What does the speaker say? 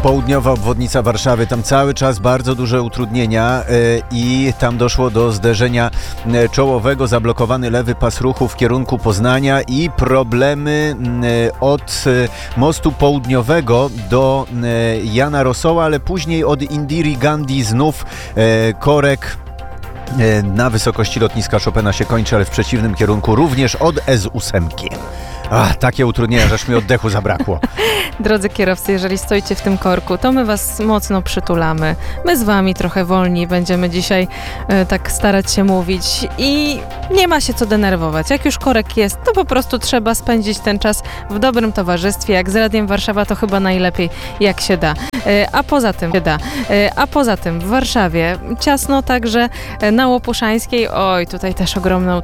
Południowa obwodnica Warszawy, tam cały czas bardzo duże utrudnienia i tam doszło do zderzenia czołowego, zablokowany lewy pas ruchu w kierunku Poznania i problemy od mostu południowego do Jana Rosoła, ale później od Indiri Gandhi znów korek na wysokości lotniska Chopina się kończy, ale w przeciwnym kierunku również od S8. Takie utrudnienia, że aż mi oddechu zabrakło. Drodzy kierowcy, jeżeli stoicie w tym korku, to my was mocno przytulamy. My z wami trochę wolniej będziemy dzisiaj tak starać się mówić i nie ma się co denerwować. Jak już korek jest, to po prostu trzeba spędzić ten czas w dobrym towarzystwie. Jak z Radiem Warszawa, to chyba najlepiej jak się da. A poza tym w Warszawie ciasno także na Łopuszańskiej. Oj, tutaj też ogromne